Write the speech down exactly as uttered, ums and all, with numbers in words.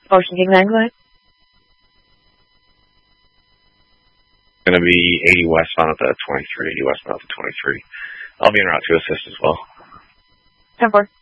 Ocean King Langley. Going to be eighty westbound at the twenty-three, eighty westbound at the twenty-three. I'll be en route to assist as well. ten four.